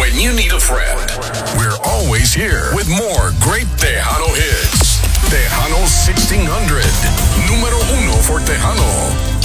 when you need a friend. We're always here with more great Tejano hits. Tejano 1600, número uno for Tejano.